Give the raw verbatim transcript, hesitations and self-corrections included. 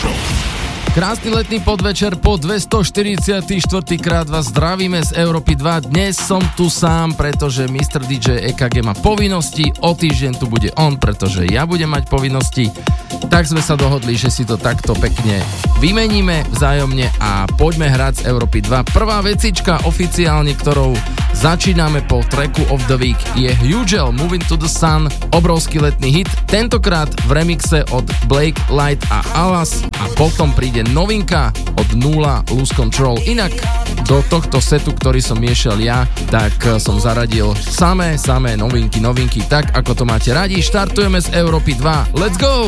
Show. Krásny letný podvečer, po dvestoštyridsiaty štvrtý krát vás zdravíme z Európy dva. Dnes som tu sám, pretože mister dý džej é ká gé má povinnosti, o týždeň tu bude on, pretože ja budem mať povinnosti. Tak sme sa dohodli, že si to takto pekne vymeníme vzájomne a poďme hrať z Európy dva. Prvá vecička oficiálne, ktorou začíname po tracku of the week, je Hugel, Moving to the Sun, obrovský letný hit, tentokrát v remixe od Blake Light a Alas, a potom príde novinka od Nula, Lose Control. Inak do tohto setu, ktorý som miešal ja, tak som zaradil samé, samé novinky, novinky, tak ako to máte radi. Štartujeme z Európy dva. Let's go!